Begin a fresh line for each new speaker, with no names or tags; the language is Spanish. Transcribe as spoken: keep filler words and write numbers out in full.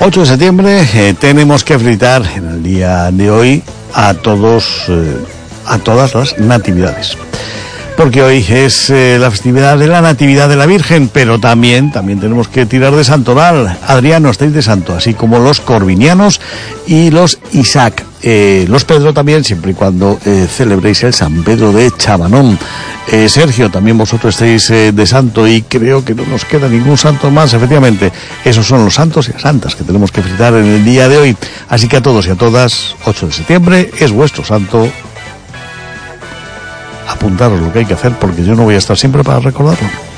ocho de septiembre, eh, tenemos que felicitar en el día de hoy a todos, eh, a todas las natividades. Porque hoy es eh, la festividad de la Natividad de la Virgen, pero también, también tenemos que tirar de santoral. Adriano, estáis de santo, así como los corvinianos y los Isaac. Eh, los Pedro también, siempre y cuando eh, celebréis el San Pedro de Chabanón. Eh, Sergio, también vosotros estáis eh, de santo y creo que no nos queda ningún santo más, efectivamente. Esos son los santos y las santas que tenemos que felicitar en el día de hoy. Así que a todos y a todas, ocho de septiembre es vuestro santo. Apuntaros lo que hay que hacer porque yo no voy a estar siempre para recordarlo.